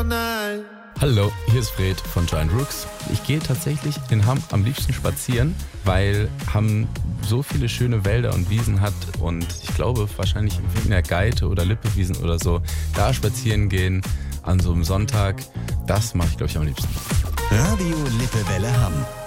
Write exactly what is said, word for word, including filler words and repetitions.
night. Hallo, hier ist Fred von Giant Rooks. Ich gehe tatsächlich in Hamm am liebsten spazieren, weil Hamm so viele schöne Wälder und Wiesen hat und ich glaube wahrscheinlich in der Geite oder Lippewiesen oder so, da spazieren gehen an so einem Sonntag, das mache ich glaube ich am liebsten. Radio Lippewelle Hamm.